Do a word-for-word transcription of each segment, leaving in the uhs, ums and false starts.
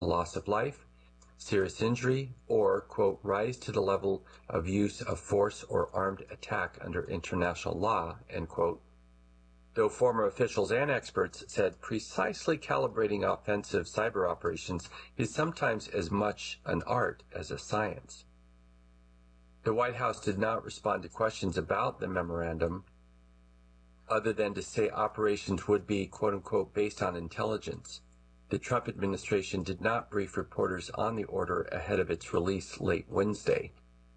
loss of life, serious injury, or, quote, rise to the level of use of force or armed attack under international law, end quote. Though former officials and experts said precisely calibrating offensive cyber operations is sometimes as much an art as a science. The White House did not respond to questions about the memorandum other than to say operations would be, quote unquote, based on intelligence. The Trump administration did not brief reporters on the order ahead of its release late Wednesday.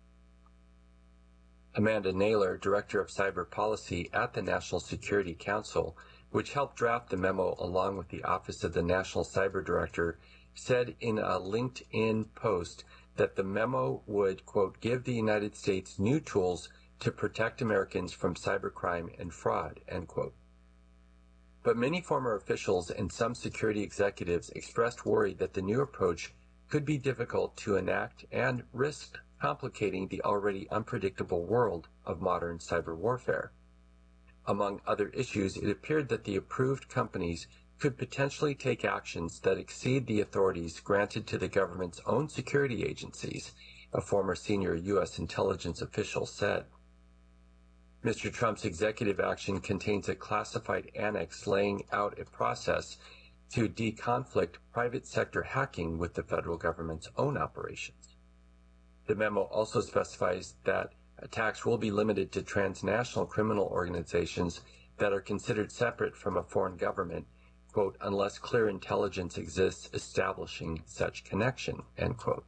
Amanda Naylor, Director of Cyber Policy at the National Security Council, which helped draft the memo along with the Office of the National Cyber Director, said in a LinkedIn post that the memo would, quote, give the United States new tools to protect Americans from cybercrime and fraud, end quote. But many former officials and some security executives expressed worry that the new approach could be difficult to enact and risk complicating the already unpredictable world of modern cyber warfare. Among other issues, it appeared that the approved companies could potentially take actions that exceed the authorities granted to the government's own security agencies, a former senior U S intelligence official said. Mister Trump's executive action contains a classified annex laying out a process to deconflict private sector hacking with the federal government's own operations. The memo also specifies that attacks will be limited to transnational criminal organizations that are considered separate from a foreign government, quote, unless clear intelligence exists establishing such connection, end quote.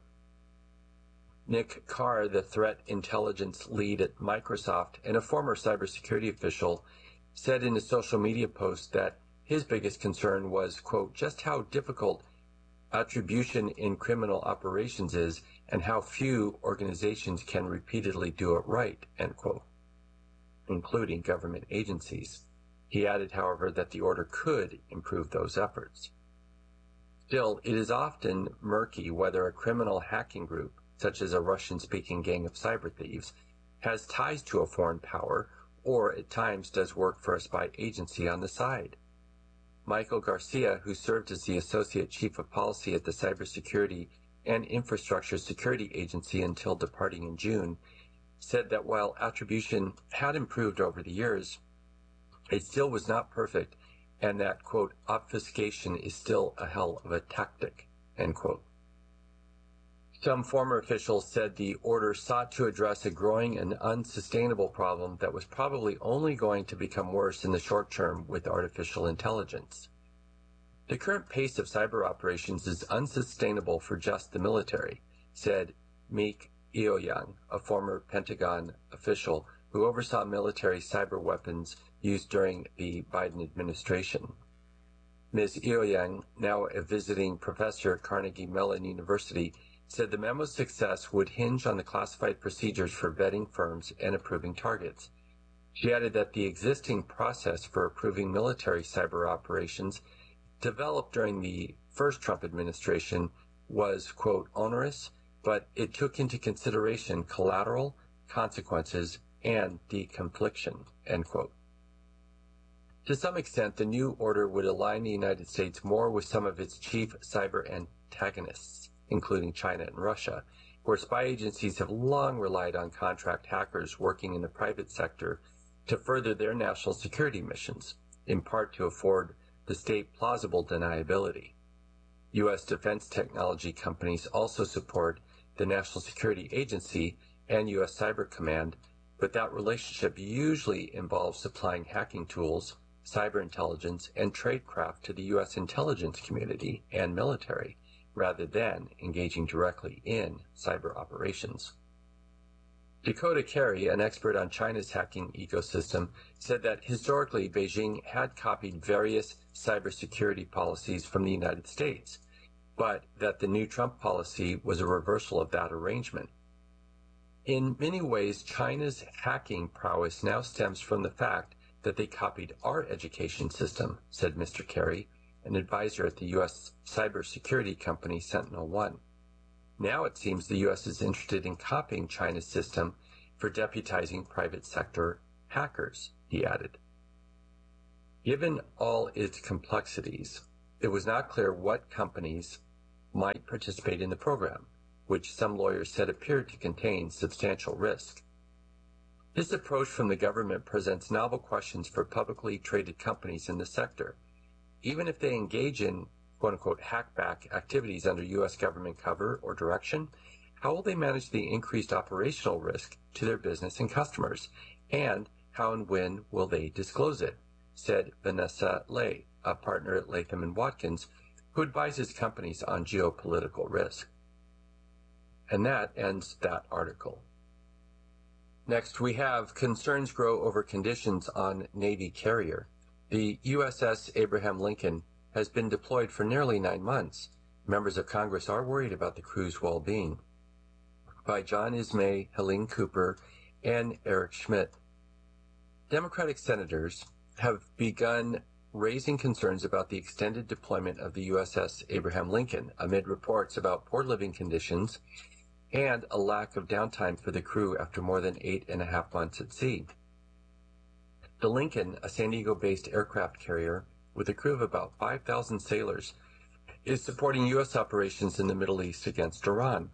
Nick Carr, the threat intelligence lead at Microsoft and a former cybersecurity official, said in a social media post that his biggest concern was, quote, just how difficult attribution in criminal operations is and how few organizations can repeatedly do it right, end quote, including government agencies. He added, however, that the order could improve those efforts. Still, it is often murky whether a criminal hacking group, such as a Russian-speaking gang of cyber thieves, has ties to a foreign power or at times does work for a spy agency on the side. Michael Garcia, who served as the Associate Chief of Policy at the Cybersecurity and Infrastructure Security Agency until departing in June, said that while attribution had improved over the years, it still was not perfect, and that, quote, obfuscation is still a hell of a tactic, end quote. Some former officials said the order sought to address a growing and unsustainable problem that was probably only going to become worse in the short term with artificial intelligence. The current pace of cyber operations is unsustainable for just the military, said Meek Eoyang, a former Pentagon official who oversaw military cyber weapons used during the Biden administration. Miz Eoyang, now a visiting professor at Carnegie Mellon University, said the memo's success would hinge on the classified procedures for vetting firms and approving targets. She added that the existing process for approving military cyber operations developed during the first Trump administration was, quote, onerous, but it took into consideration collateral, consequences, and deconfliction, end quote. To some extent, the new order would align the United States more with some of its chief cyber antagonists, including China and Russia, where spy agencies have long relied on contract hackers working in the private sector to further their national security missions, in part to afford the state plausible deniability. U S defense technology companies also support the National Security Agency and U S Cyber Command, but that relationship usually involves supplying hacking tools, cyber intelligence, and tradecraft to the U S intelligence community and military, rather than engaging directly in cyber operations. Dakota Carey, an expert on China's hacking ecosystem, said that historically Beijing had copied various cybersecurity policies from the United States, but that the new Trump policy was a reversal of that arrangement. In many ways, China's hacking prowess now stems from the fact that they copied our education system, said Mister Carey, an advisor at the U S cybersecurity company Sentinel One. Now it seems the U S is interested in copying China's system for deputizing private sector hackers, he added. Given all its complexities, it was not clear what companies might participate in the program, which some lawyers said appeared to contain substantial risk. This approach from the government presents novel questions for publicly traded companies in the sector. Even if they engage in quote-unquote hackback activities under U S government cover or direction, how will they manage the increased operational risk to their business and customers? And how and when will they disclose it? Said Vanessa Lay, a partner at Latham and Watkins, who advises companies on geopolitical risk. And that ends that article. Next, we have concerns grow over conditions on Navy carrier. The U S S Abraham Lincoln has been deployed for nearly nine months. Members of Congress are worried about the crew's well-being. By John Ismay, Helene Cooper, and Eric Schmidt. Democratic senators have begun raising concerns about the extended deployment of the U S S Abraham Lincoln amid reports about poor living conditions and a lack of downtime for the crew after more than eight and a half months at sea. The Lincoln, a San Diego-based aircraft carrier with a crew of about five thousand sailors, is supporting U S operations in the Middle East against Iran.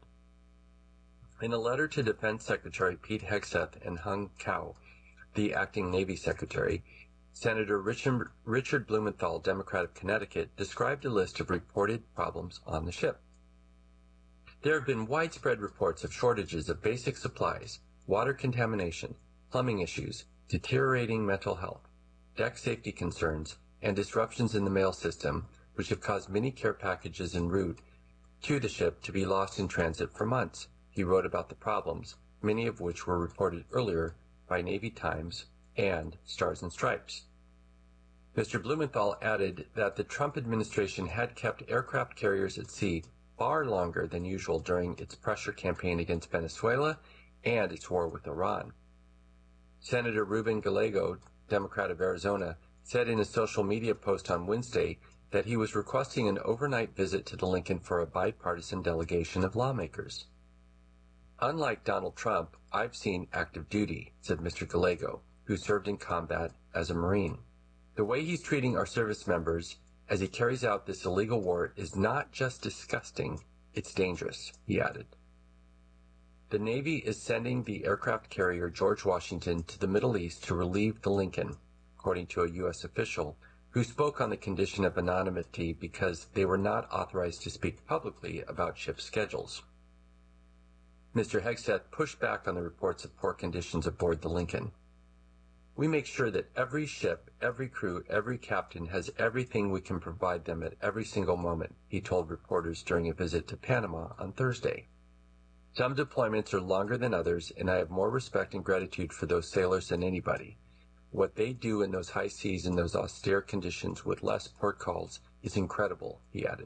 In a letter to Defense Secretary Pete Hegseth and Hung Cao, the acting Navy Secretary, Senator Richard, Richard Blumenthal, Democrat of Connecticut, described a list of reported problems on the ship. There have been widespread reports of shortages of basic supplies, water contamination, plumbing issues, deteriorating mental health, deck safety concerns, and disruptions in the mail system, which have caused many care packages en route to the ship to be lost in transit for months. He wrote about the problems, many of which were reported earlier by Navy Times and Stars and Stripes. Mister Blumenthal added that the Trump administration had kept aircraft carriers at sea far longer than usual during its pressure campaign against Venezuela and its war with Iran. Senator Ruben Gallego, Democrat of Arizona, said in a social media post on Wednesday that he was requesting an overnight visit to the Lincoln for a bipartisan delegation of lawmakers. Unlike Donald Trump, I've seen active duty, said Mister Gallego, who served in combat as a Marine. The way he's treating our service members as he carries out this illegal war is not just disgusting, it's dangerous, he added. The Navy is sending the aircraft carrier George Washington to the Middle East to relieve the Lincoln, according to a U S official who spoke on the condition of anonymity because they were not authorized to speak publicly about ship schedules. Mister Hegseth pushed back on the reports of poor conditions aboard the Lincoln. We make sure that every ship, every crew, every captain has everything we can provide them at every single moment, he told reporters during a visit to Panama on Thursday. Some deployments are longer than others, and I have more respect and gratitude for those sailors than anybody. What they do in those high seas in those austere conditions with less port calls is incredible, he added.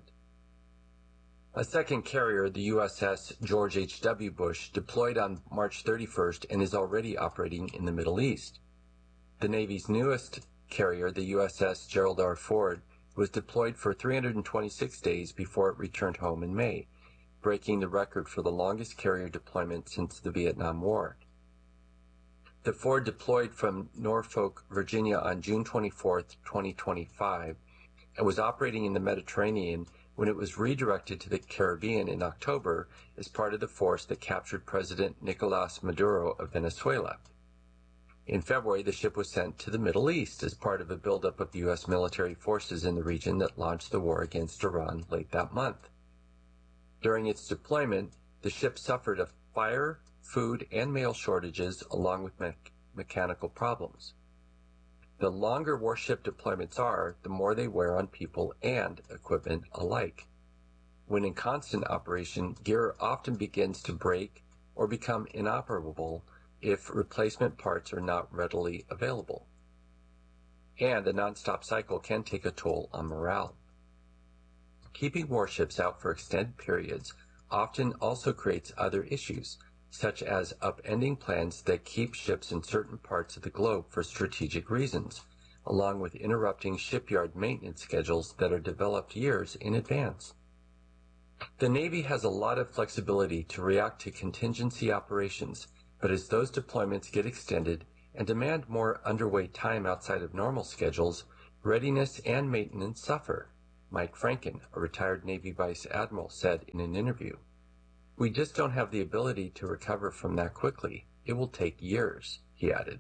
A second carrier, the U S S George H W Bush, deployed on March thirty-first and is already operating in the Middle East. The Navy's newest carrier, the U S S Gerald R. Ford, was deployed for three hundred twenty-six days before it returned home in May, breaking the record for the longest carrier deployment since the Vietnam War. The Ford deployed from Norfolk, Virginia on June twenty-fourth, twenty twenty-five, and was operating in the Mediterranean when it was redirected to the Caribbean in October as part of the force that captured President Nicolas Maduro of Venezuela. In February, the ship was sent to the Middle East as part of a buildup of U S military forces in the region that launched the war against Iran late that month. During its deployment, the ship suffered a fire, food, and mail shortages along with me- mechanical problems. The longer warship deployments are, the more they wear on people and equipment alike. When in constant operation, gear often begins to break or become inoperable if replacement parts are not readily available. And the nonstop cycle can take a toll on morale. Keeping warships out for extended periods often also creates other issues, such as upending plans that keep ships in certain parts of the globe for strategic reasons, along with interrupting shipyard maintenance schedules that are developed years in advance. The Navy has a lot of flexibility to react to contingency operations, but as those deployments get extended and demand more underway time outside of normal schedules, readiness and maintenance suffer. Mike Franken, a retired Navy Vice Admiral, said in an interview. "We just don't have the ability to recover from that quickly. It will take years," he added.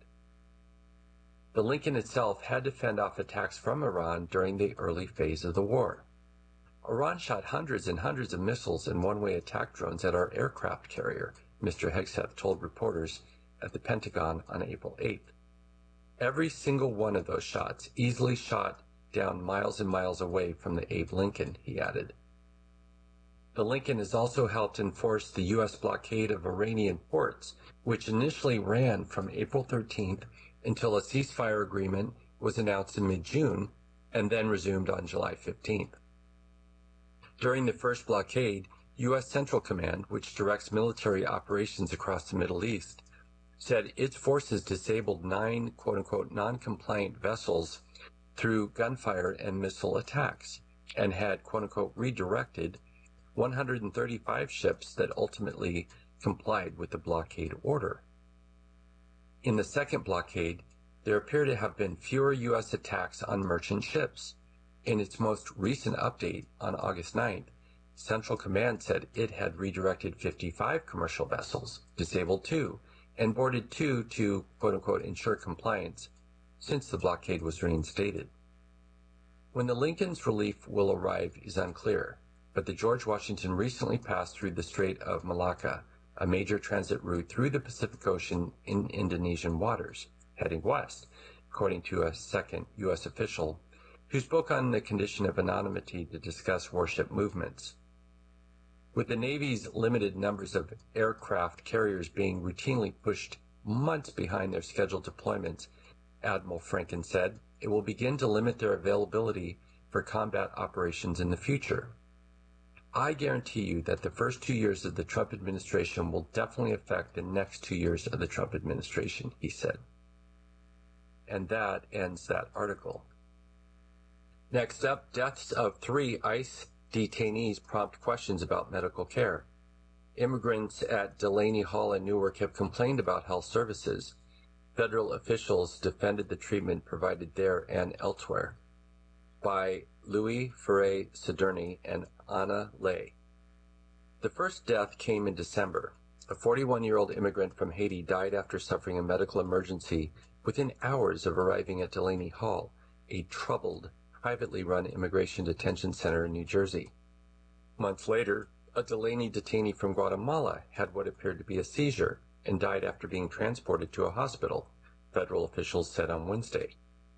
The Lincoln itself had to fend off attacks from Iran during the early phase of the war. Iran shot hundreds and hundreds of missiles and one-way attack drones at our aircraft carrier, Mister Hegseth told reporters at the Pentagon on April eighth. Every single one of those shots easily shot down miles and miles away from the Abe Lincoln, he added. The Lincoln has also helped enforce the U S blockade of Iranian ports, which initially ran from April thirteenth until a ceasefire agreement was announced in mid-June and then resumed on July fifteenth. During the first blockade, U S Central Command, which directs military operations across the Middle East, said its forces disabled nine quote-unquote non-compliant vessels through gunfire and missile attacks and had quote-unquote redirected one hundred thirty-five ships that ultimately complied with the blockade order. In the second blockade, there appear to have been fewer U S attacks on merchant ships. In its most recent update on August ninth, Central Command said it had redirected fifty-five commercial vessels, disabled two, and boarded two to quote-unquote ensure compliance since the blockade was reinstated. When the Lincoln's relief will arrive is unclear, but the George Washington recently passed through the Strait of Malacca, a major transit route through the Pacific Ocean in Indonesian waters, heading west, according to a second U S official who spoke on the condition of anonymity to discuss warship movements. With the Navy's limited numbers of aircraft carriers being routinely pushed months behind their scheduled deployments, Admiral Franken said, it will begin to limit their availability for combat operations in the future. I guarantee you that the first two years of the Trump administration will definitely affect the next two years of the Trump administration, he said. And that ends that article. Next up, deaths of three ICE detainees prompt questions about medical care. Immigrants at Delaney Hall in Newark have complained about health services. Federal officials defended the treatment provided there and elsewhere. By Louis Ferre Siderni and Anna Lay. The first death came in December. A forty-one-year-old immigrant from Haiti died after suffering a medical emergency within hours of arriving at Delaney Hall, a troubled, privately run immigration detention center in New Jersey. Months later, a Delaney detainee from Guatemala had what appeared to be a seizure and died after being transported to a hospital, federal officials said on Wednesday.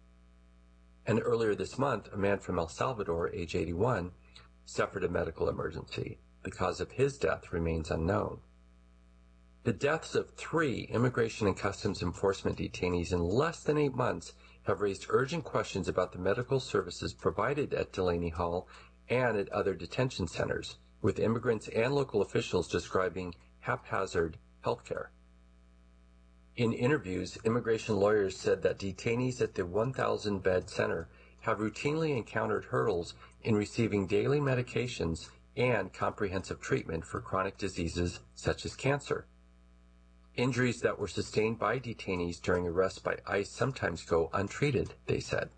And earlier this month, a man from El Salvador, age eighty-one, suffered a medical emergency. The cause of his death remains unknown. The deaths of three Immigration and Customs Enforcement detainees in less than eight months have raised urgent questions about the medical services provided at Delaney Hall and at other detention centers, with immigrants and local officials describing haphazard health care. In interviews, immigration lawyers said that detainees at the one thousand bed center have routinely encountered hurdles in receiving daily medications and comprehensive treatment for chronic diseases such as cancer. Injuries that were sustained by detainees during arrest by ICE sometimes go untreated, they said.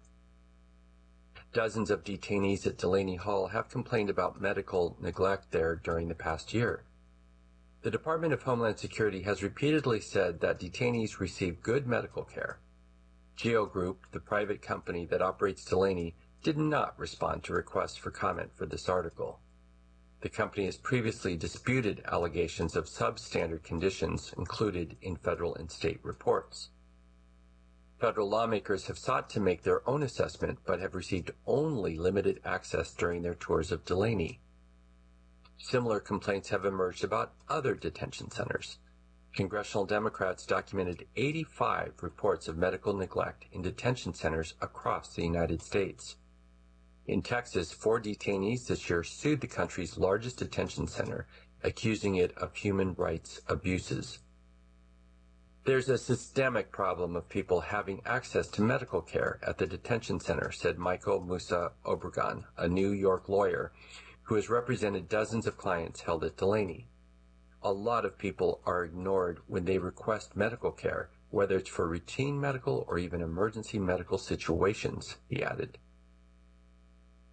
Dozens of detainees at Delaney Hall have complained about medical neglect there during the past year. The Department of Homeland Security has repeatedly said that detainees receive good medical care. Geo Group, the private company that operates Delaney, did not respond to requests for comment for this article. The company has previously disputed allegations of substandard conditions included in federal and state reports. Federal lawmakers have sought to make their own assessment, but have received only limited access during their tours of Delaney. Similar complaints have emerged about other detention centers. Congressional Democrats documented eighty-five reports of medical neglect in detention centers across the United States. In Texas, four detainees this year sued the country's largest detention center, accusing it of human rights abuses. There's a systemic problem of people having access to medical care at the detention center, said Michael Musa Obregon, a New York lawyer who has represented dozens of clients held at Delaney. A lot of people are ignored when they request medical care, whether it's for routine medical or even emergency medical situations, he added.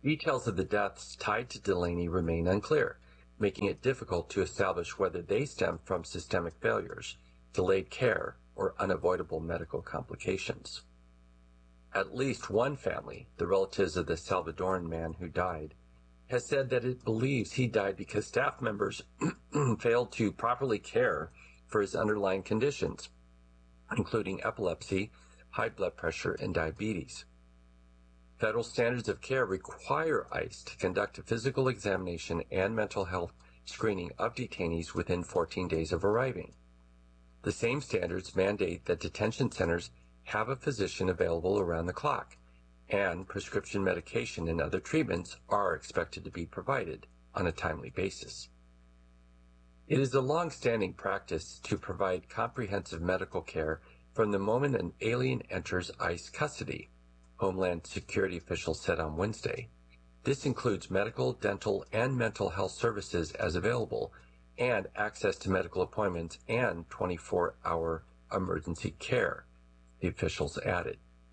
Details of the deaths tied to Delaney remain unclear, making it difficult to establish whether they stem from systemic failures, delayed care, or unavoidable medical complications. At least one family, the relatives of the Salvadoran man who died, has said that it believes he died because staff members failed to properly care for his underlying conditions, including epilepsy, high blood pressure, and diabetes. Federal standards of care require ICE to conduct a physical examination and mental health screening of detainees within fourteen days of arriving. The same standards mandate that detention centers have a physician available around the clock, and prescription medication and other treatments are expected to be provided on a timely basis. It is a long-standing practice to provide comprehensive medical care from the moment an alien enters ICE custody, Homeland Security officials said on Wednesday. This includes medical, dental, and mental health services as available, and access to medical appointments and twenty-four hour emergency care, the officials added.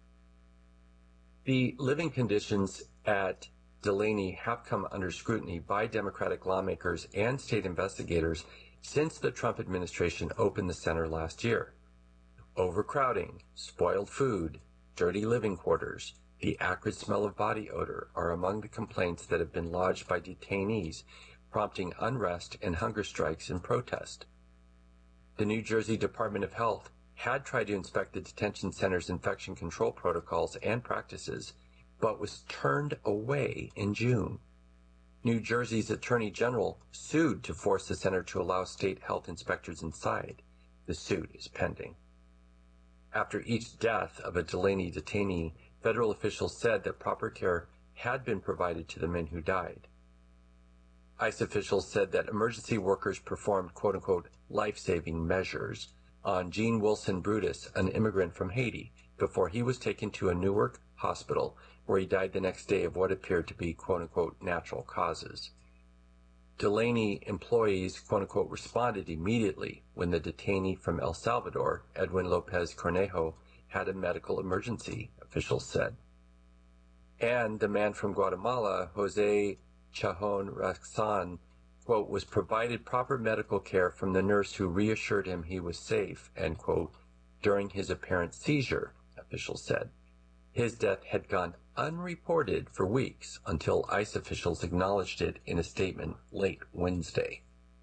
The living conditions at Delaney have come under scrutiny by Democratic lawmakers and state investigators since the Trump administration opened the center last year. Overcrowding, spoiled food, dirty living quarters, the acrid smell of body odor are among the complaints that have been lodged by detainees, prompting unrest and hunger strikes in protest. The New Jersey Department of Health had tried to inspect the detention center's infection control protocols and practices, but was turned away in June. New Jersey's Attorney General sued to force the center to allow state health inspectors inside. The suit is pending. After each death of a Delaney detainee, federal officials said that proper care had been provided to the men who died. ICE officials said that emergency workers performed quote-unquote life-saving measures on Gene Wilson Brutus, an immigrant from Haiti, before he was taken to a Newark hospital where he died the next day of what appeared to be quote-unquote natural causes. Delaney employees quote-unquote responded immediately when the detainee from El Salvador, Edwin Lopez Cornejo, had a medical emergency, officials said. And the man from Guatemala, Jose Chajon Raxan, quote, was provided proper medical care from the nurse who reassured him he was safe, end quote, during his apparent seizure, officials said. His death had gone unreported for weeks until ICE officials acknowledged it in a statement late Wednesday.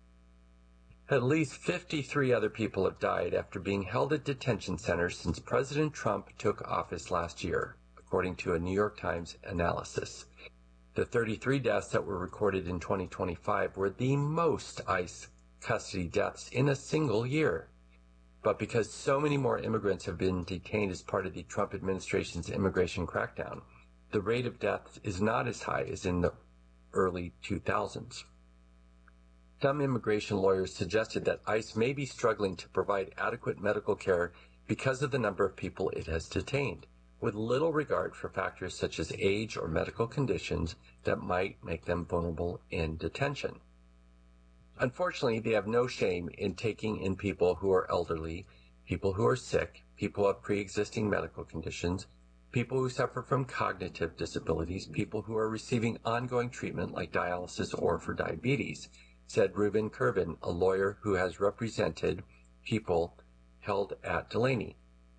At least fifty-three other people have died after being held at detention centers since President Trump took office last year, according to a New York Times analysis. The thirty-three deaths that were recorded in twenty twenty-five were the most ICE custody deaths in a single year. But because so many more immigrants have been detained as part of the Trump administration's immigration crackdown, the rate of deaths is not as high as in the early two thousands. Some immigration lawyers suggested that ICE may be struggling to provide adequate medical care because of the number of people it has detained, with little regard for factors such as age or medical conditions that might make them vulnerable in detention. Unfortunately, they have no shame in taking in people who are elderly, people who are sick, people who have pre-existing medical conditions, people who suffer from cognitive disabilities, people who are receiving ongoing treatment like dialysis or for diabetes, said Reuben Kervin, a lawyer who has represented people held at Delaney.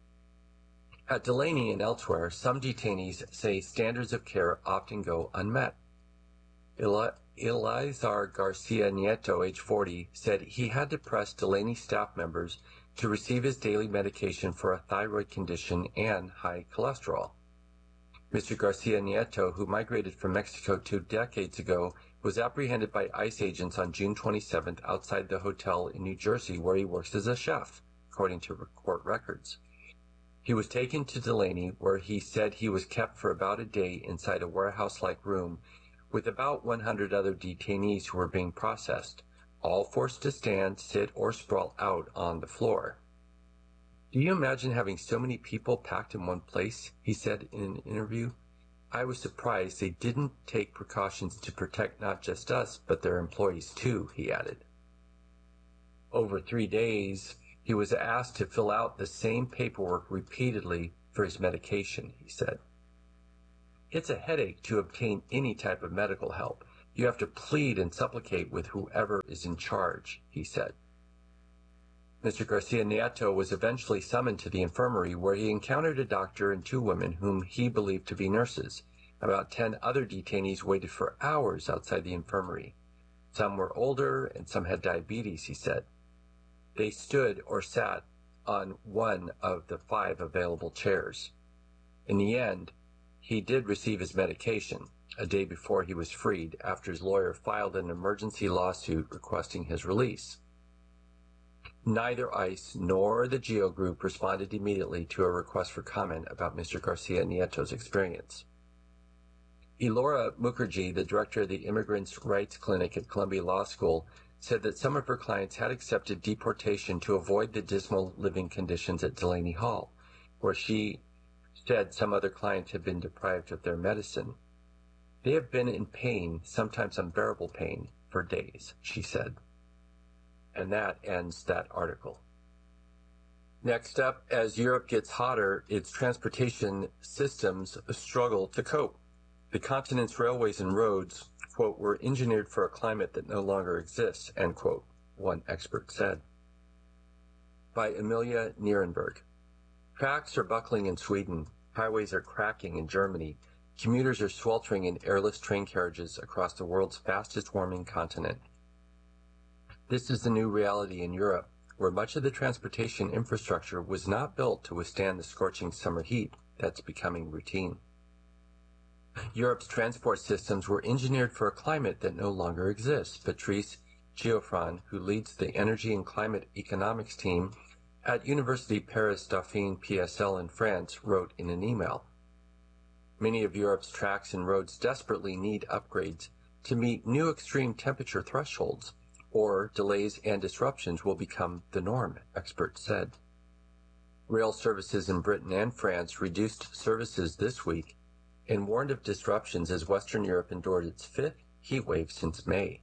At Delaney and elsewhere, some detainees say standards of care often go unmet. Eli- Elizar Garcia Nieto, age forty, said he had to press Delaney staff members to receive his daily medication for a thyroid condition and high cholesterol. Mister Garcia Nieto, who migrated from Mexico two decades ago, was apprehended by ICE agents on June twenty-seventh outside the hotel in New Jersey where he works as a chef, according to court records. He was taken to Delaney, where he said he was kept for about a day inside a warehouse-like room with about one hundred other detainees who were being processed, all forced to stand, sit, or sprawl out on the floor. "Do you imagine having so many people packed in one place?" he said in an interview. "I was surprised they didn't take precautions to protect not just us, but their employees too," he added. Over three days, he was asked to fill out the same paperwork repeatedly for his medication, he said. It's a headache to obtain any type of medical help. You have to plead and supplicate with whoever is in charge, he said. Mister Garcia Nieto was eventually summoned to the infirmary where he encountered a doctor and two women whom he believed to be nurses. About ten other detainees waited for hours outside the infirmary. Some were older and some had diabetes, he said. They stood or sat on one of the five available chairs. In the end, he did receive his medication a day before he was freed after his lawyer filed an emergency lawsuit requesting his release. Neither ICE nor the GEO Group responded immediately to a request for comment about Mister Garcia Nieto's experience. Elora Mukherjee, the director of the Immigrants' Rights Clinic at Columbia Law School, said that some of her clients had accepted deportation to avoid the dismal living conditions at Delaney Hall, where she said some other clients had been deprived of their medicine. They have been in pain, sometimes unbearable pain, for days, she said. And that ends that article. Next up, as Europe gets hotter, its transportation systems struggle to cope. The continent's railways and roads, quote, were engineered for a climate that no longer exists, end quote, one expert said. By Amelia Nierenberg. Tracks are buckling in Sweden. Highways are cracking in Germany. Commuters are sweltering in airless train carriages across the world's fastest warming continent. This is the new reality in Europe, where much of the transportation infrastructure was not built to withstand the scorching summer heat that's becoming routine. Europe's transport systems were engineered for a climate that no longer exists, Patrice Geoffroy, who leads the Energy and Climate Economics team at University Paris Dauphine P S L in France, wrote in an email. Many of Europe's tracks and roads desperately need upgrades to meet new extreme temperature thresholds, or delays and disruptions will become the norm, experts said. Rail services in Britain and France reduced services this week and warned of disruptions as Western Europe endured its fifth heat wave since May.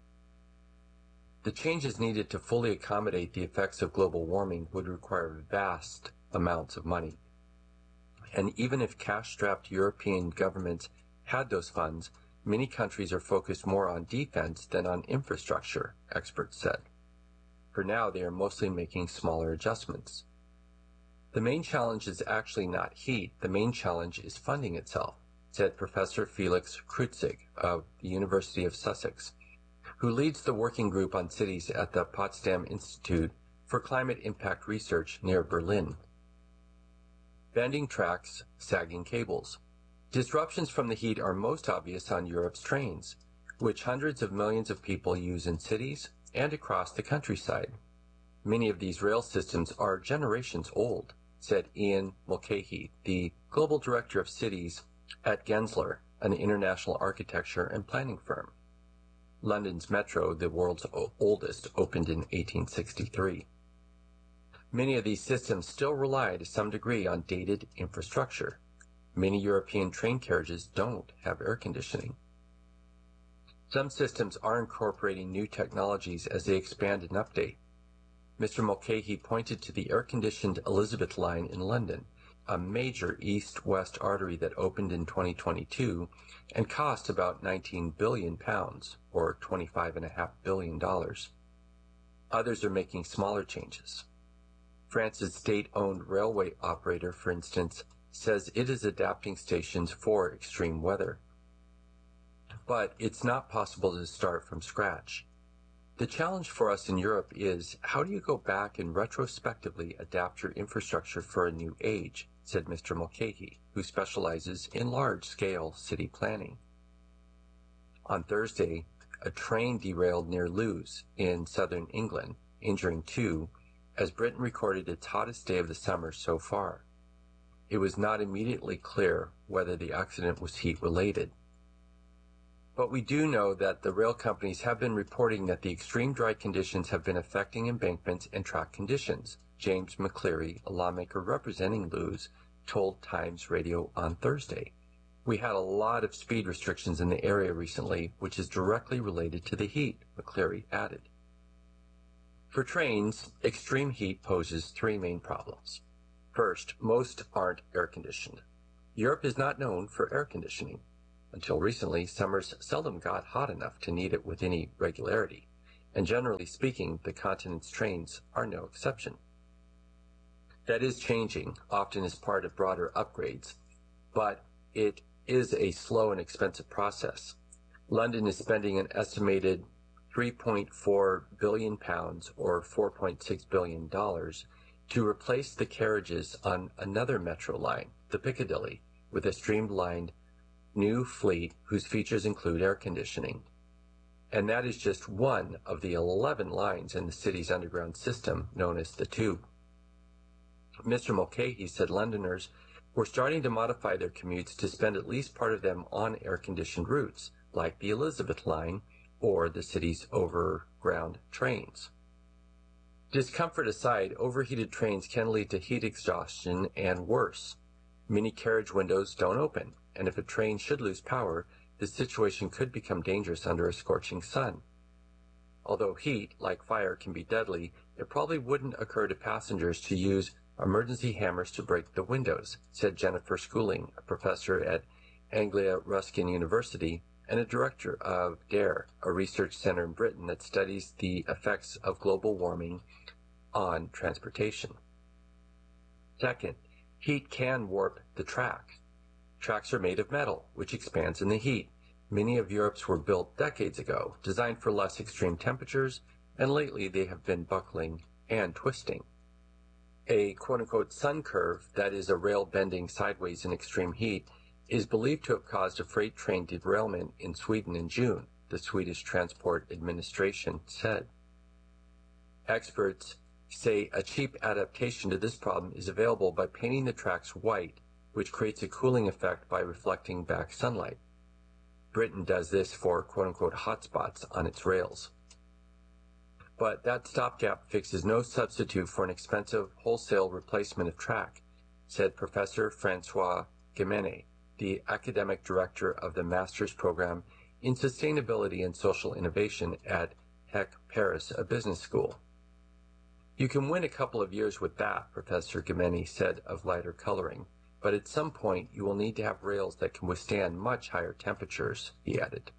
The changes needed to fully accommodate the effects of global warming would require vast amounts of money. And even if cash-strapped European governments had those funds, many countries are focused more on defense than on infrastructure, experts said. For now, they are mostly making smaller adjustments. The main challenge is actually not heat. The main challenge is funding itself, said Professor Felix Kreutzig of the University of Sussex, who leads the working group on cities at the Potsdam Institute for Climate Impact Research near Berlin. Bending tracks, sagging cables. Disruptions from the heat are most obvious on Europe's trains, which hundreds of millions of people use in cities and across the countryside. Many of these rail systems are generations old, said Ian Mulcahy, the global director of cities at Gensler, an international architecture and planning firm. London's Metro, the world's oldest, opened in eighteen sixty-three. Many of these systems still rely to some degree on dated infrastructure. Many European train carriages don't have air conditioning. Some systems are incorporating new technologies as they expand and update. Mister Mulcahy pointed to the air-conditioned Elizabeth Line in London, a major east-west artery that opened in twenty twenty-two and cost about nineteen billion pounds, or twenty-five point five billion dollars. Others are making smaller changes. France's state-owned railway operator, for instance, says it is adapting stations for extreme weather. But it's not possible to start from scratch. The challenge for us in Europe is, how do you go back and retrospectively adapt your infrastructure for a new age, said Mister Mulcahy, who specializes in large-scale city planning. On Thursday, a train derailed near Lewes in southern England, injuring two, as Britain recorded its hottest day of the summer so far. It was not immediately clear whether the accident was heat-related. But we do know that the rail companies have been reporting that the extreme dry conditions have been affecting embankments and track conditions. James McCleary, a lawmaker representing Lewes, told Times Radio on Thursday. We had a lot of speed restrictions in the area recently, which is directly related to the heat, McCleary added. For trains, extreme heat poses three main problems. First, most aren't air-conditioned. Europe is not known for air conditioning. Until recently, summers seldom got hot enough to need it with any regularity, and generally speaking, the continent's trains are no exception. That is changing, often as part of broader upgrades, but it is a slow and expensive process. London is spending an estimated three point four billion pounds or four point six billion dollars to replace the carriages on another metro line, the Piccadilly, with a streamlined new fleet whose features include air conditioning. And that is just one of the eleven lines in the city's underground system known as the Tube. Mister Mulcahy said Londoners were starting to modify their commutes to spend at least part of them on air-conditioned routes, like the Elizabeth line or the city's overground trains. Discomfort aside, overheated trains can lead to heat exhaustion and worse. Many carriage windows don't open, and if a train should lose power, the situation could become dangerous under a scorching sun. Although heat, like fire, can be deadly, it probably wouldn't occur to passengers to use emergency hammers to break the windows, said Jennifer Schooling, a professor at Anglia Ruskin University and a director of DARE, a research center in Britain that studies the effects of global warming on transportation. Second, heat can warp the track. Tracks are made of metal, which expands in the heat. Many of Europe's were built decades ago, designed for less extreme temperatures, and lately they have been buckling and twisting. A quote-unquote sun curve, that is a rail bending sideways in extreme heat, is believed to have caused a freight train derailment in Sweden in June, the Swedish Transport Administration said. Experts say a cheap adaptation to this problem is available by painting the tracks white, which creates a cooling effect by reflecting back sunlight. Britain does this for quote-unquote hotspots on its rails. But that stopgap fix is no substitute for an expensive wholesale replacement of track, said Professor Francois Gemene, the academic director of the master's program in sustainability and social innovation at H E C Paris, a business school. You can win a couple of years with that, Professor Gemene said of lighter coloring, but at some point you will need to have rails that can withstand much higher temperatures, he added.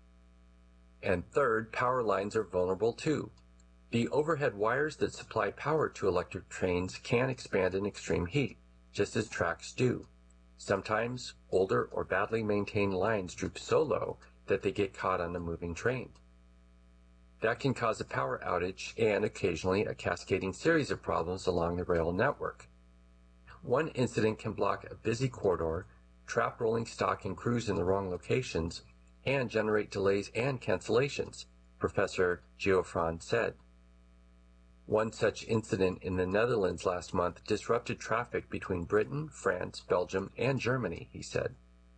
And third, power lines are vulnerable too. The overhead wires that supply power to electric trains can expand in extreme heat, just as tracks do. Sometimes older or badly maintained lines droop so low that they get caught on a moving train. That can cause a power outage and occasionally a cascading series of problems along the rail network. One incident can block a busy corridor, trap rolling stock and crews in the wrong locations, and generate delays and cancellations, Professor Geoffrand said. One such incident in the Netherlands last month disrupted traffic between Britain, France, Belgium, and Germany, he said.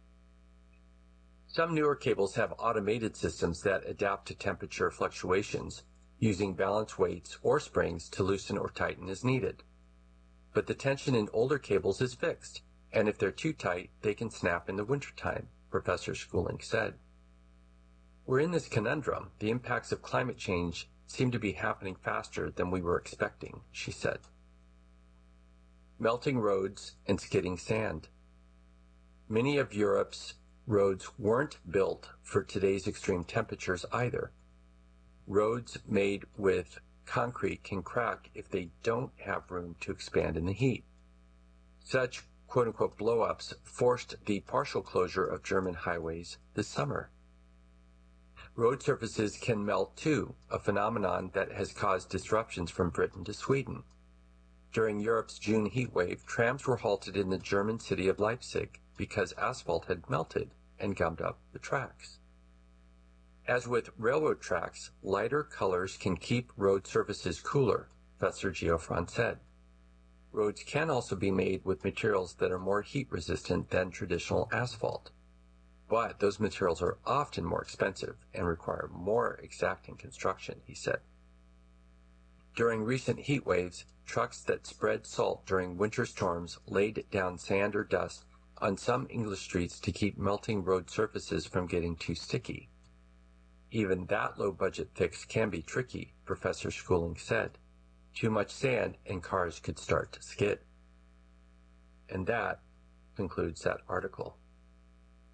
Some newer cables have automated systems that adapt to temperature fluctuations, using balance weights or springs to loosen or tighten as needed. But the tension in older cables is fixed, and if they're too tight, they can snap in the wintertime, Professor Schooling said. We're in this conundrum. The impacts of climate change seem to be happening faster than we were expecting, she said. Melting roads and skidding sand. Many of Europe's roads weren't built for today's extreme temperatures either. Roads made with concrete can crack if they don't have room to expand in the heat. Such quote-unquote blow-ups forced the partial closure of German highways this summer. Road surfaces can melt too, a phenomenon that has caused disruptions from Britain to Sweden. During Europe's June heat wave, trams were halted in the German city of Leipzig because asphalt had melted and gummed up the tracks. As with railroad tracks, lighter colors can keep road surfaces cooler, Professor Geoffrand said. Roads can also be made with materials that are more heat resistant than traditional asphalt. But those materials are often more expensive and require more exacting construction, he said. During recent heat waves, trucks that spread salt during winter storms laid down sand or dust on some English streets to keep melting road surfaces from getting too sticky. Even that low-budget fix can be tricky, Professor Schooling said. Too much sand and cars could start to skid. And that concludes that article.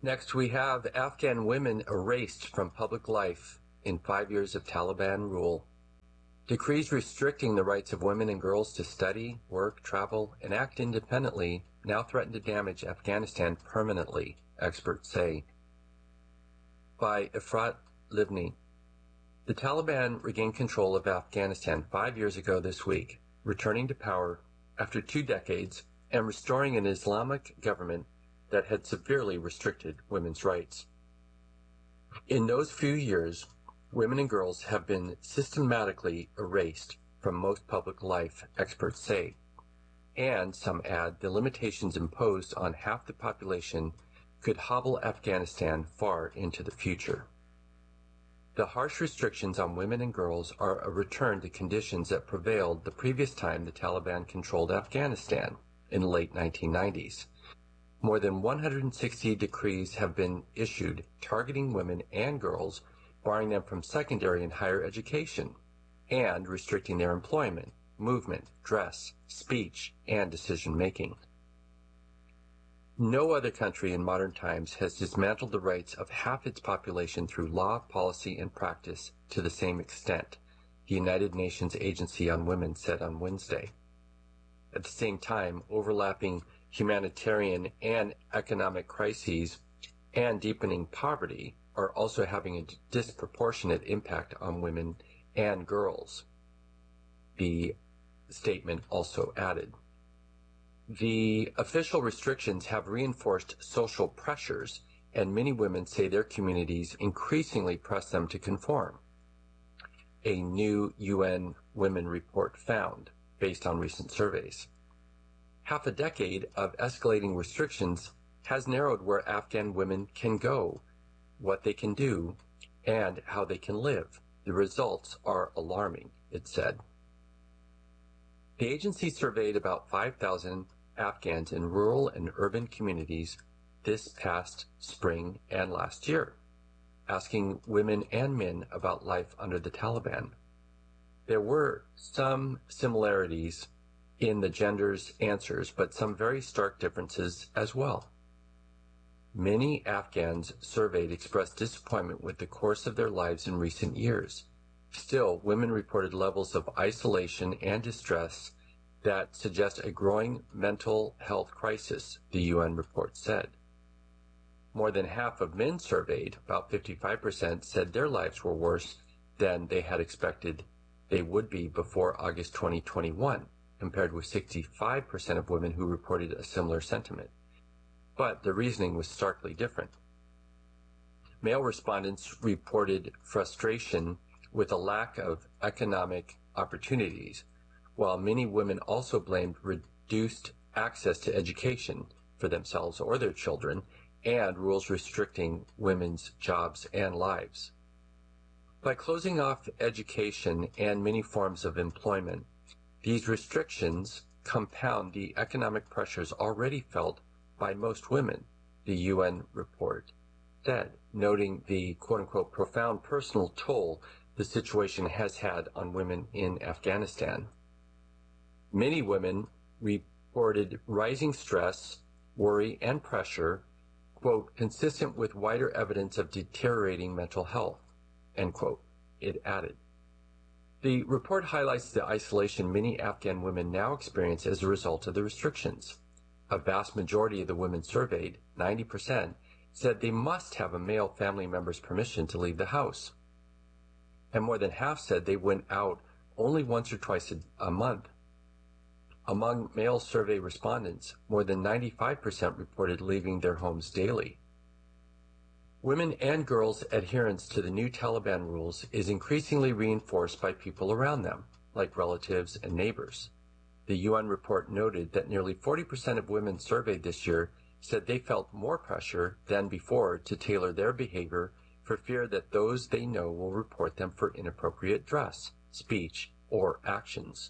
Next, we have Afghan women erased from public life in five years of Taliban rule. Decrees restricting the rights of women and girls to study, work, travel, and act independently now threaten to damage Afghanistan permanently, experts say. By Efrat Livni. The Taliban regained control of Afghanistan five years ago this week, returning to power after two decades and restoring an Islamic government that had severely restricted women's rights. In those few years, women and girls have been systematically erased from most public life, experts say. And some add the limitations imposed on half the population could hobble Afghanistan far into the future. The harsh restrictions on women and girls are a return to conditions that prevailed the previous time the Taliban controlled Afghanistan in the late nineteen nineties. More than one hundred sixty decrees have been issued targeting women and girls, barring them from secondary and higher education, and restricting their employment, movement, dress, speech, and decision-making. No other country in modern times has dismantled the rights of half its population through law, policy, and practice to the same extent, the United Nations Agency on Women said on Wednesday. At the same time, overlapping humanitarian and economic crises and deepening poverty are also having a disproportionate impact on women and girls, the statement also added. The official restrictions have reinforced social pressures, and many women say their communities increasingly press them to conform, a new U N Women report found based on recent surveys. Half a decade of escalating restrictions has narrowed where Afghan women can go, what they can do, and how they can live. The results are alarming, it said. The agency surveyed about five thousand Afghans in rural and urban communities this past spring and last year, asking women and men about life under the Taliban. There were some similarities in the genders' answers, but some very stark differences as well. Many Afghans surveyed expressed disappointment with the course of their lives in recent years. Still, women reported levels of isolation and distress that suggest a growing mental health crisis, the U N report said. More than half of men surveyed, about fifty-five percent, said their lives were worse than they had expected they would be before August twenty twenty-one, compared with sixty-five percent of women who reported a similar sentiment. But the reasoning was starkly different. Male respondents reported frustration with a lack of economic opportunities, while many women also blamed reduced access to education for themselves or their children and rules restricting women's jobs and lives. By closing off education and many forms of employment, these restrictions compound the economic pressures already felt by most women, the U N report said, noting the quote-unquote profound personal toll the situation has had on women in Afghanistan. Many women reported rising stress, worry, and pressure, quote, consistent with wider evidence of deteriorating mental health, end quote, it added. The report highlights the isolation many Afghan women now experience as a result of the restrictions. A vast majority of the women surveyed, ninety percent, said they must have a male family member's permission to leave the house. And more than half said they went out only once or twice a, a month. Among male survey respondents, more than ninety-five percent reported leaving their homes daily. Women and girls' adherence to the new Taliban rules is increasingly reinforced by people around them, like relatives and neighbors. The U N report noted that nearly forty percent of women surveyed this year said they felt more pressure than before to tailor their behavior for fear that those they know will report them for inappropriate dress, speech, or actions.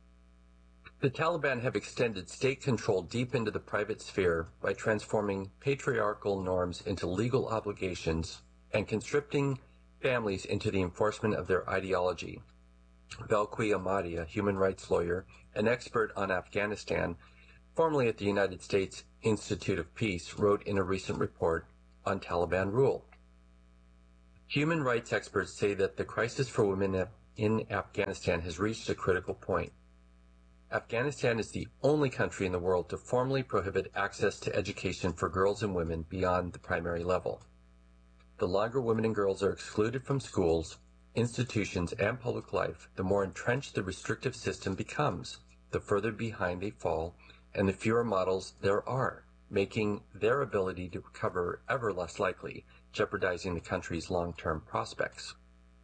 The Taliban have extended state control deep into the private sphere by transforming patriarchal norms into legal obligations and conscripting families into the enforcement of their ideology. Velqui Ahmadi, a human rights lawyer, an expert on Afghanistan, formerly at the United States Institute of Peace, wrote in a recent report, on Taliban rule. Human rights experts say that the crisis for women in Afghanistan has reached a critical point. Afghanistan is the only country in the world to formally prohibit access to education for girls and women beyond the primary level. The longer women and girls are excluded from schools, institutions, and public life, the more entrenched the restrictive system becomes, the further behind they fall, and the fewer models there are, making their ability to recover ever less likely, jeopardizing the country's long-term prospects.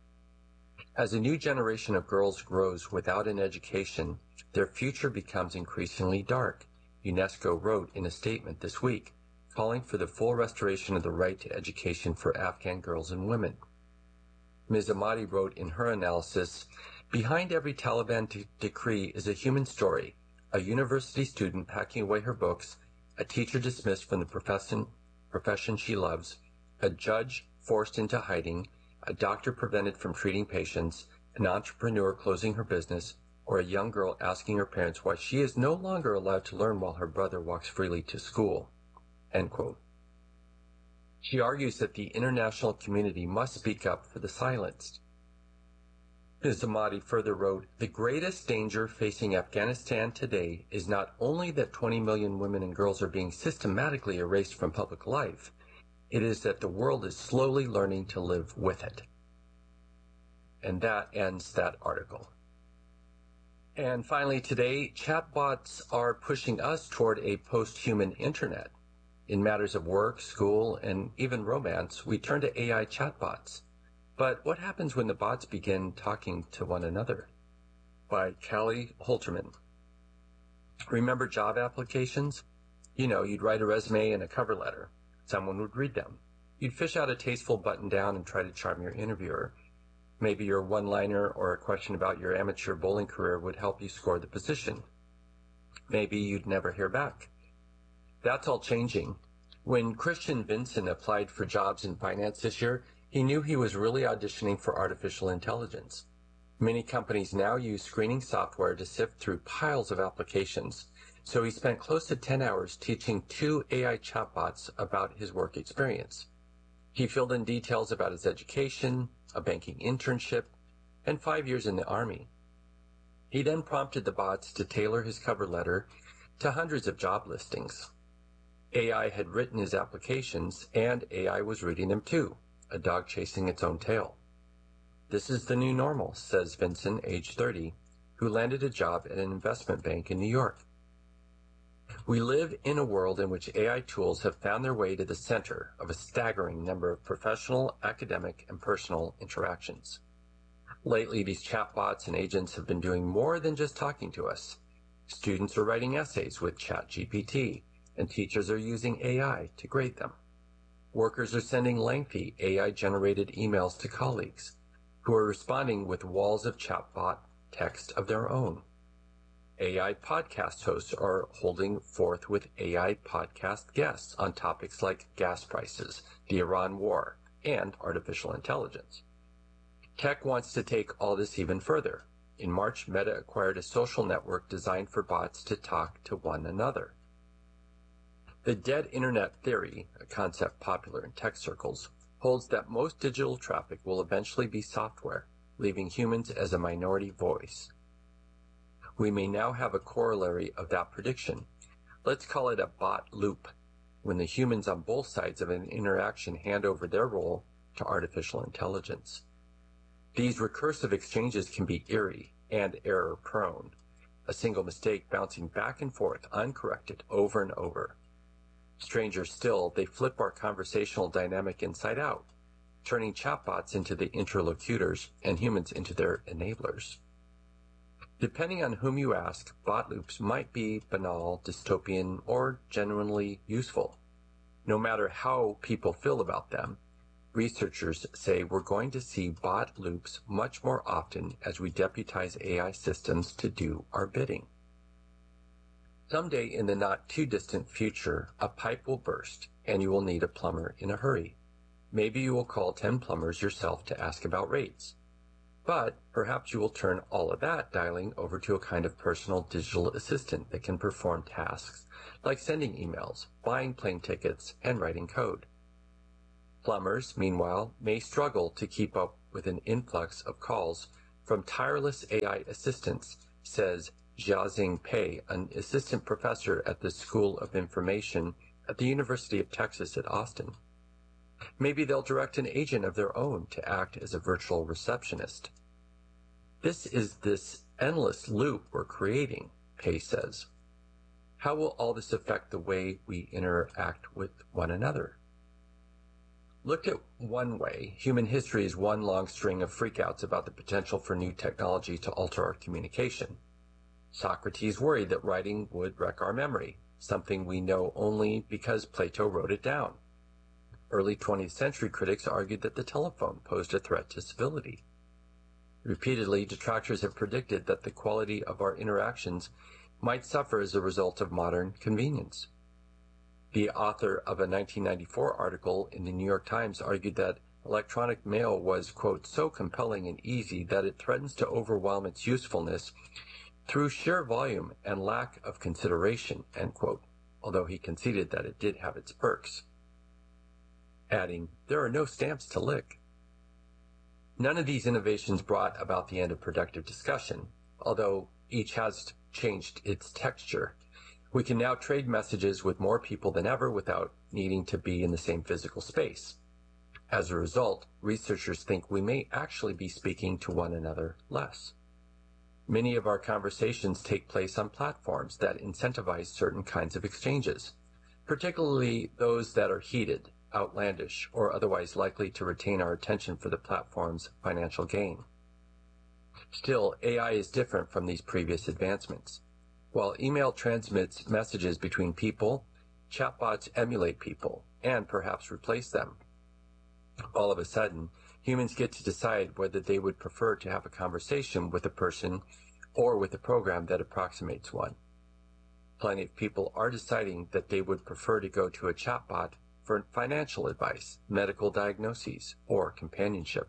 As a new generation of girls grows without an education, their future becomes increasingly dark, UNESCO wrote in a statement this week, calling for the full restoration of the right to education for Afghan girls and women. Miz Ahmadi wrote in her analysis, "Behind every Taliban de- decree is a human story, a university student packing away her books, a teacher dismissed from the profession, profession she loves, a judge forced into hiding, a doctor prevented from treating patients, an entrepreneur closing her business, or a young girl asking her parents why she is no longer allowed to learn while her brother walks freely to school." End quote. She argues that the international community must speak up for the silenced. Miz Ahmadi further wrote, "The greatest danger facing Afghanistan today is not only that twenty million women and girls are being systematically erased from public life, it is that the world is slowly learning to live with it." And that ends that article. And finally today, chatbots are pushing us toward a post-human internet. In matters of work, school, and even romance, we turn to A I chatbots. But what happens when the bots begin talking to one another? By Callie Holterman. Remember job applications? You know, you'd write a resume and a cover letter. Someone would read them. You'd fish out a tasteful button-down and try to charm your interviewer. Maybe your one-liner or a question about your amateur bowling career would help you score the position. Maybe you'd never hear back. That's all changing. When Christian Vinson applied for jobs in finance this year, he knew he was really auditioning for artificial intelligence. Many companies now use screening software to sift through piles of applications, so he spent close to ten hours teaching two A I chatbots about his work experience. He filled in details about his education, a banking internship, and five years in the Army. He then prompted the bots to tailor his cover letter to hundreds of job listings. A I had written his applications, and A I was reading them too, a dog chasing its own tail. This is the new normal, says Vincent, age thirty, who landed a job at an investment bank in New York. We live in a world in which A I tools have found their way to the center of a staggering number of professional, academic, and personal interactions. Lately, these chatbots and agents have been doing more than just talking to us. Students are writing essays with ChatGPT, and teachers are using A I to grade them. Workers are sending lengthy A I-generated emails to colleagues, who are responding with walls of chatbot text of their own. A I podcast hosts are holding forth with A I podcast guests on topics like gas prices, the Iran war, and artificial intelligence. Tech wants to take all this even further. In March, Meta acquired a social network designed for bots to talk to one another. The dead internet theory, a concept popular in tech circles, holds that most digital traffic will eventually be software, leaving humans as a minority voice. We may now have a corollary of that prediction. Let's call it a bot loop, when the humans on both sides of an interaction hand over their role to artificial intelligence. These recursive exchanges can be eerie and error-prone, a single mistake bouncing back and forth uncorrected over and over. Stranger still, they flip our conversational dynamic inside out, turning chatbots into the interlocutors and humans into their enablers. Depending on whom you ask, bot loops might be banal, dystopian, or genuinely useful. No matter how people feel about them, researchers say we're going to see bot loops much more often as we deputize A I systems to do our bidding. Someday in the not-too-distant future, a pipe will burst, and you will need a plumber in a hurry. Maybe you will call ten plumbers yourself to ask about rates. But perhaps you will turn all of that dialing over to a kind of personal digital assistant that can perform tasks like sending emails, buying plane tickets, and writing code. Plumbers, meanwhile, may struggle to keep up with an influx of calls from tireless A I assistants, says Jiaxing Pei, an assistant professor at the School of Information at the University of Texas at Austin. Maybe they'll direct an agent of their own to act as a virtual receptionist. This is this endless loop we're creating, Pei says. How will all this affect the way we interact with one another? Looked at one way, human history is one long string of freakouts about the potential for new technology to alter our communication. Socrates worried that writing would wreck our memory, something we know only because Plato wrote it down. Early twentieth century critics argued that the telephone posed a threat to civility. Repeatedly, detractors have predicted that the quality of our interactions might suffer as a result of modern convenience. The author of a nineteen ninety-four article in the New York Times argued that electronic mail was, quote, so compelling and easy that it threatens to overwhelm its usefulness through sheer volume and lack of consideration, end quote, although he conceded that it did have its perks, adding, there are no stamps to lick. None of these innovations brought about the end of productive discussion, although each has changed its texture. We can now trade messages with more people than ever without needing to be in the same physical space. As a result, researchers think we may actually be speaking to one another less. Many of our conversations take place on platforms that incentivize certain kinds of exchanges, particularly those that are heated, outlandish, or otherwise likely to retain our attention for the platform's financial gain. Still, A I is different from these previous advancements. While email transmits messages between people, chatbots emulate people and perhaps replace them. All of a sudden, humans get to decide whether they would prefer to have a conversation with a person or with a program that approximates one. Plenty of people are deciding that they would prefer to go to a chatbot for financial advice, medical diagnoses, or companionship.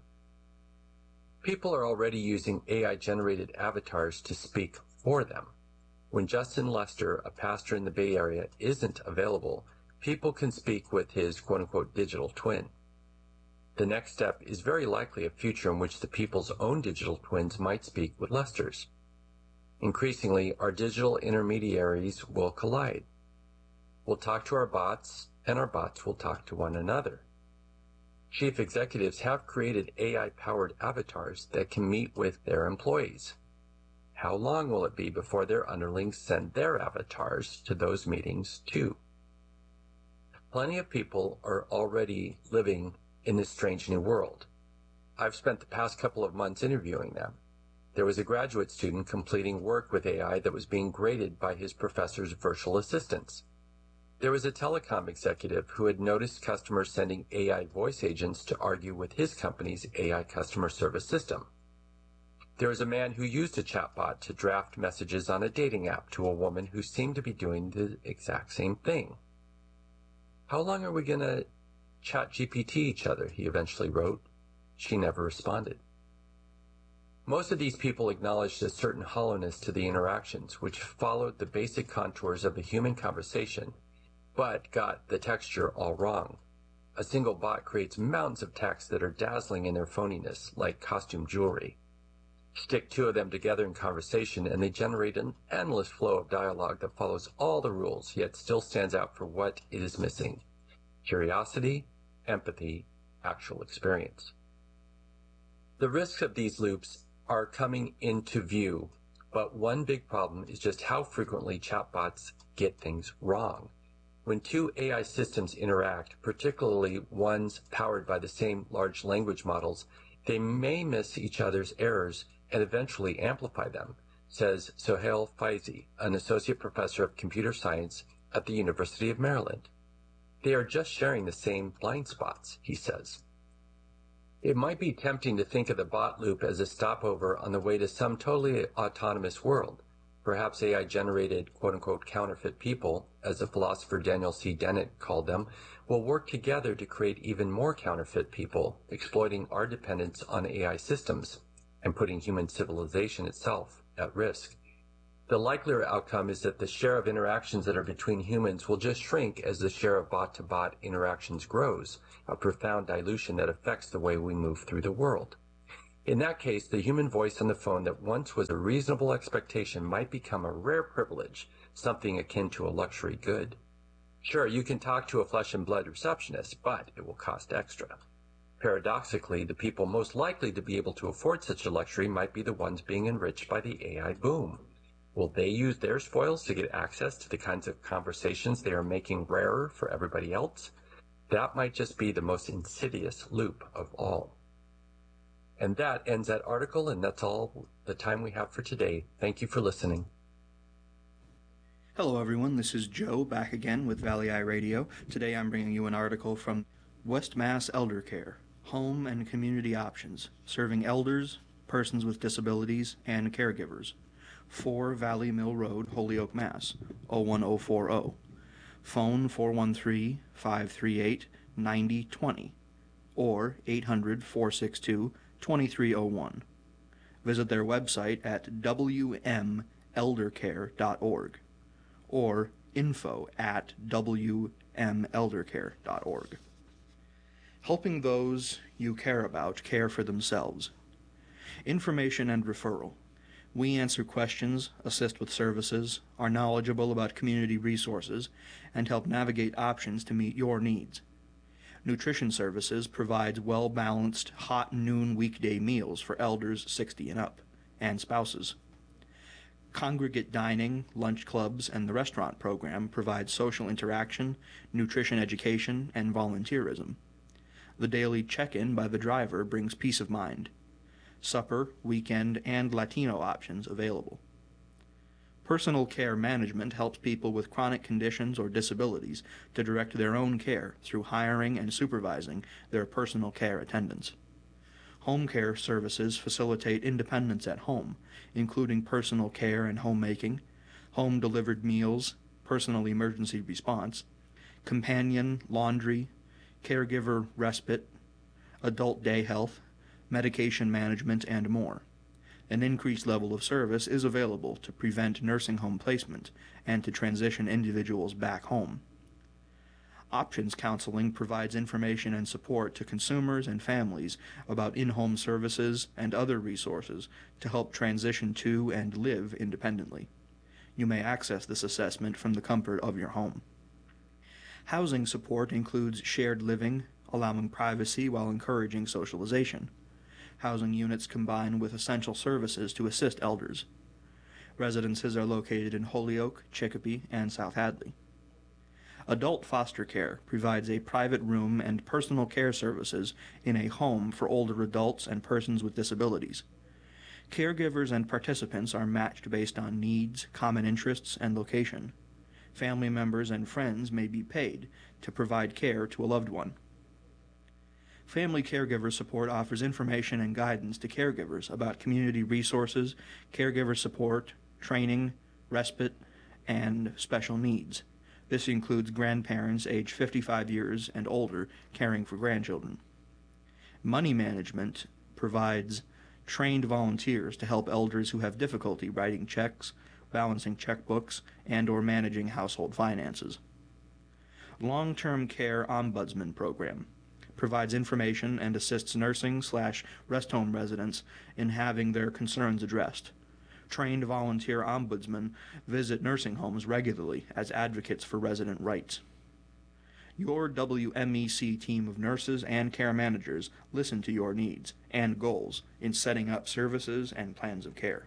People are already using A I-generated avatars to speak for them. When Justin Lester, a pastor in the Bay Area, isn't available, people can speak with his quote-unquote digital twin. The next step is very likely a future in which the people's own digital twins might speak with Lester's. Increasingly, our digital intermediaries will collide. We'll talk to our bots, and our bots will talk to one another. Chief executives have created A I-powered avatars that can meet with their employees. How long will it be before their underlings send their avatars to those meetings too? Plenty of people are already living in this strange new world. I've spent the past couple of months interviewing them. There was a graduate student completing work with A I that was being graded by his professor's virtual assistants. There was a telecom executive who had noticed customers sending A I voice agents to argue with his company's A I customer service system. There was a man who used a chatbot to draft messages on a dating app to a woman who seemed to be doing the exact same thing. How long are we going to chat G P T each other, he eventually wrote. She never responded. Most of these people acknowledged a certain hollowness to the interactions, which followed the basic contours of a human conversation, but got the texture all wrong. A single bot creates mountains of text that are dazzling in their phoniness, like costume jewelry. Stick two of them together in conversation, and they generate an endless flow of dialogue that follows all the rules, yet still stands out for what it is missing: curiosity, empathy, actual experience. The risks of these loops are coming into view, but one big problem is just how frequently chatbots get things wrong. When two A I systems interact, particularly ones powered by the same large language models, they may miss each other's errors and eventually amplify them, says Sohail Faizi, an associate professor of computer science at the University of Maryland. They are just sharing the same blind spots, he says. It might be tempting to think of the bot loop as a stopover on the way to some totally autonomous world. Perhaps A I-generated quote-unquote counterfeit people, as the philosopher Daniel C. Dennett called them, will work together to create even more counterfeit people, exploiting our dependence on A I systems and putting human civilization itself at risk. The likelier outcome is that the share of interactions that are between humans will just shrink as the share of bot-to-bot interactions grows, a profound dilution that affects the way we move through the world. In that case, the human voice on the phone that once was a reasonable expectation might become a rare privilege, something akin to a luxury good. Sure, you can talk to a flesh and blood receptionist, but it will cost extra. Paradoxically, the people most likely to be able to afford such a luxury might be the ones being enriched by the A I boom. Will they use their spoils to get access to the kinds of conversations they are making rarer for everybody else? That might just be the most insidious loop of all. And that ends that article, and that's all the time we have for today. Thank you for listening. Hello everyone, this is Joe back again with Valley Eye Radio. Today I'm bringing you an article from West Mass Elder Care, Home and Community Options, serving elders, persons with disabilities, and caregivers. four Valley Mill Road, Holyoke, Mass. oh one oh four oh. Phone four one three, five three eight, nine oh two oh or eight hundred, four six two, two three oh one. Visit their website at w m elder care dot org or info at w m elder care dot org. Helping those you care about care for themselves. Information and referral. We answer questions, assist with services, are knowledgeable about community resources, and help navigate options to meet your needs. Nutrition Services provides well-balanced hot noon weekday meals for elders sixty and up, and spouses. Congregate Dining, Lunch Clubs, and the Restaurant Program provide social interaction, nutrition education, and volunteerism. The daily check-in by the driver brings peace of mind. Supper, weekend, and Latino options available. Personal care management helps people with chronic conditions or disabilities to direct their own care through hiring and supervising their personal care attendants. Home care services facilitate independence at home, including personal care and homemaking, home-delivered meals, personal emergency response, companion, laundry, caregiver respite, adult day health, medication management, and more. An increased level of service is available to prevent nursing home placement and to transition individuals back home. Options Counseling provides information and support to consumers and families about in-home services and other resources to help transition to and live independently. You may access this assessment from the comfort of your home. Housing support includes shared living, allowing privacy while encouraging socialization. Housing units combine with essential services to assist elders. Residences are located in Holyoke, Chicopee, and South Hadley. Adult foster care provides a private room and personal care services in a home for older adults and persons with disabilities. Caregivers and participants are matched based on needs, common interests, and location. Family members and friends may be paid to provide care to a loved one. Family Caregiver Support offers information and guidance to caregivers about community resources, caregiver support, training, respite, and special needs. This includes grandparents aged fifty-five years and older caring for grandchildren. Money Management provides trained volunteers to help elders who have difficulty writing checks, balancing checkbooks, and or managing household finances. Long-Term Care Ombudsman Program provides information and assists nursing slash rest home residents in having their concerns addressed. Trained volunteer ombudsmen visit nursing homes regularly as advocates for resident rights. Your W M E C team of nurses and care managers listen to your needs and goals in setting up services and plans of care.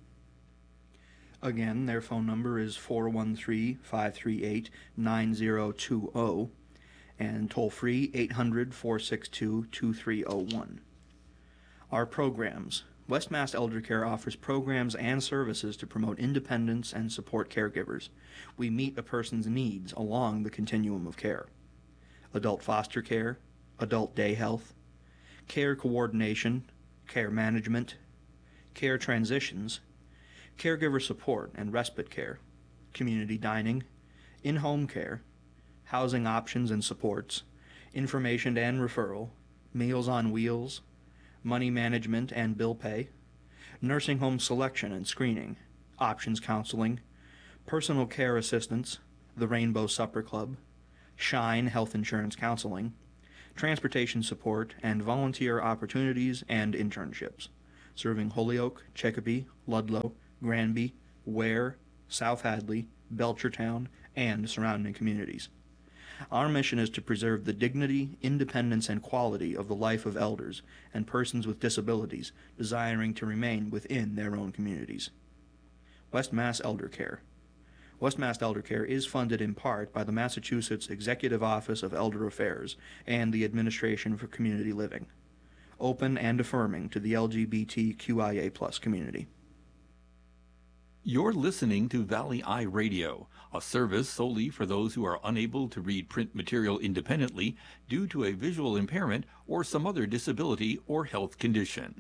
Again, their phone number is four one three, five three eight, nine oh two oh and toll-free eight hundred, four six two, two three oh one. Our programs. West Mass Elder Care offers programs and services to promote independence and support caregivers. We meet a person's needs along the continuum of care. Adult foster care, adult day health, care coordination, care management, care transitions, caregiver support and respite care, community dining, in-home care, housing options and supports, information and referral, Meals on Wheels, money management and bill pay, nursing home selection and screening, Options Counseling, Personal Care Assistance, the Rainbow Supper Club, Shine Health Insurance Counseling, Transportation Support, and Volunteer Opportunities and Internships, serving Holyoke, Chicopee, Ludlow, Granby, Ware, South Hadley, Belchertown, and surrounding communities. Our mission is to preserve the dignity, independence, and quality of the life of elders and persons with disabilities desiring to remain within their own communities. West Mass Elder Care. West Mass Elder Care is funded in part by the Massachusetts Executive Office of Elder Affairs and the Administration for Community Living. Open and affirming to the L G B T Q I A plus community. You're listening to Valley Eye Radio, a service solely for those who are unable to read print material independently due to a visual impairment or some other disability or health condition.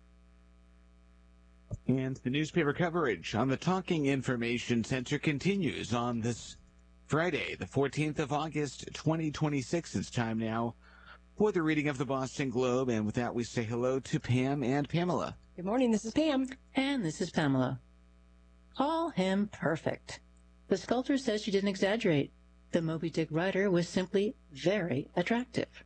And the newspaper coverage on the Talking Information Center continues on this Friday, the fourteenth of August, twenty twenty-six. It's time now for the reading of the Boston Globe, and with that we say hello to Pam and Pamela. Good morning, this is Pam. And this is Pamela. Call him perfect. The sculptor says she didn't exaggerate. The Moby Dick writer was simply very attractive.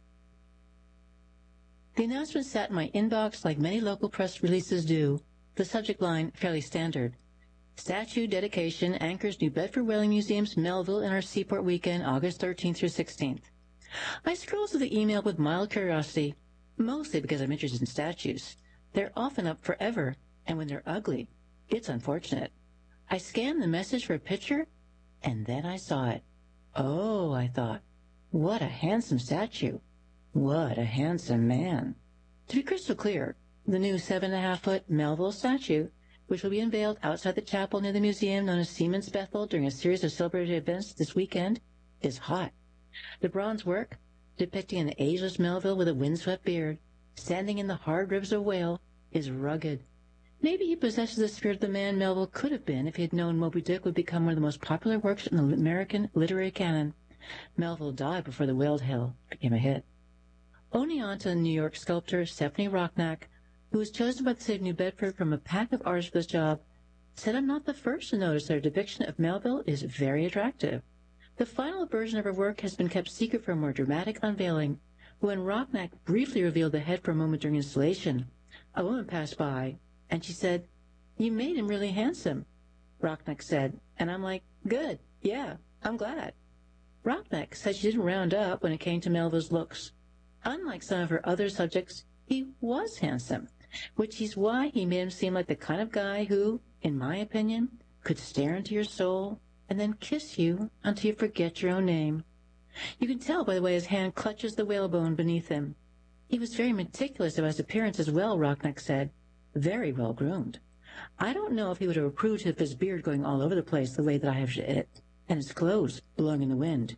The announcement sat in my inbox like many local press releases do. The subject line, fairly standard. Statue dedication anchors New Bedford Whaling Museum's Melville in our Seaport weekend, August thirteenth through sixteenth. I scrolled through the email with mild curiosity, mostly because I'm interested in statues. They're often up forever, and when they're ugly, it's unfortunate. I scanned the message for a picture, and then I saw it. Oh, I thought, what a handsome statue. What a handsome man. To be crystal clear, the new seven and a half foot Melville statue, which will be unveiled outside the chapel near the museum known as Siemens Bethel during a series of celebrated events this weekend, is hot. The bronze work, depicting an ageless Melville with a windswept beard, standing in the hard ribs of a whale, is rugged. Maybe he possesses the spirit of the man Melville could have been if he had known Moby Dick would become one of the most popular works in the American literary canon. Melville died before the whale tale became a hit. Oneonta, New York sculptor Stephanie Rocknack, who was chosen by the city of New Bedford from a pack of artists for this job, said I'm not the first to notice that her depiction of Melville is very attractive. The final version of her work has been kept secret for a more dramatic unveiling. When Rocknack briefly revealed the head for a moment during installation, a woman passed by, and she said, "You made him really handsome," Rocknack said, and I'm like, good, yeah, I'm glad. Rocknack said she didn't round up when it came to Melville's looks. Unlike some of her other subjects, he was handsome, which is why he made him seem like the kind of guy who, in my opinion, could stare into your soul and then kiss you until you forget your own name. You can tell by the way his hand clutches the whalebone beneath him. He was very meticulous about his appearance as well, Rocknack said. Very well groomed. I don't know if he would have approved of his beard going all over the place the way that I have it, and his clothes blowing in the wind.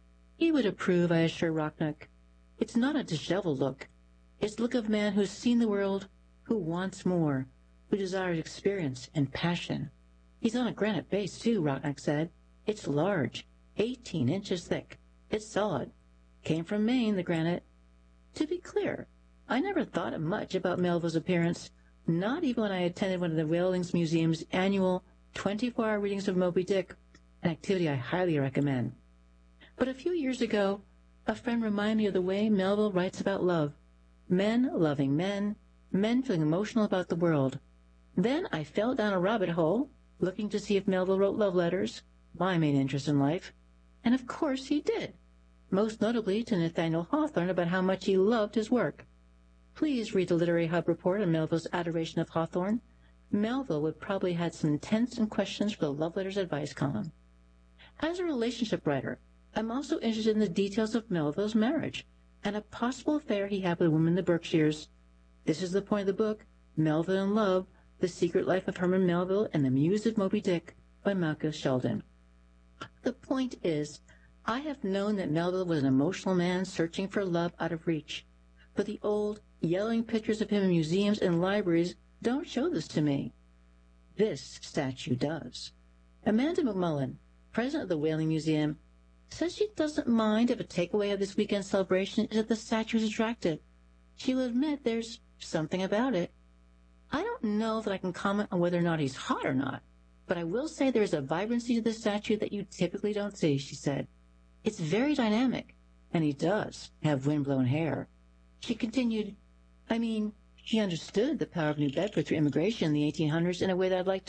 He would approve, I assure Rocknack. It's not a disheveled look. It's the look of a man who's seen the world, who wants more, who desires experience and passion. He's on a granite base, too, Rocknack said. It's large, eighteen inches thick. It's solid. Came from Maine, the granite. To be clear, I never thought much about Melville's appearance, not even when I attended one of the Whaling Museum's annual twenty-four hour readings of Moby Dick, an activity I highly recommend. But a few years ago, a friend reminded me of the way Melville writes about love. Men loving men, men feeling emotional about the world. Then I fell down a rabbit hole, looking to see if Melville wrote love letters, my main interest in life. And of course he did, most notably to Nathaniel Hawthorne about how much he loved his work. Please read the Literary Hub report on Melville's adoration of Hawthorne. Melville would probably have some intents and questions for the Love Letters advice column. As a relationship writer, I'm also interested in the details of Melville's marriage and a possible affair he had with a woman in the Berkshires. This is the point of the book, Melville in Love, The Secret Life of Herman Melville and the Muse of Moby Dick by Malcolm Sheldon. The point is, I have known that Melville was an emotional man searching for love out of reach, but the old, yellowing pictures of him in museums and libraries don't show this to me. This statue does. Amanda McMullen, president of the Whaling Museum, says she doesn't mind if a takeaway of this weekend's celebration is that the statue is attractive. She will admit there's something about it. I don't know that I can comment on whether or not he's hot or not. But I will say there is a vibrancy to the statue that you typically don't see, she said. It's very dynamic, and he does have wind-blown hair. She continued, I mean, he understood the power of New Bedford through immigration in the eighteen hundreds in a way that I'd like to